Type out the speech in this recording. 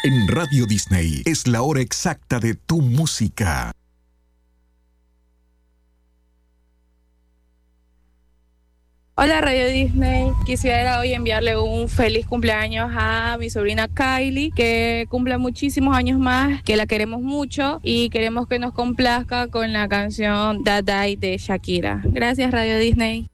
En Radio Disney es la hora exacta de tu música. Hola Radio Disney, quisiera hoy enviarle un feliz cumpleaños a mi sobrina Kylie, que cumple muchísimos años más, que la queremos mucho y queremos que nos complazca con la canción That Die de Shakira. Gracias Radio Disney.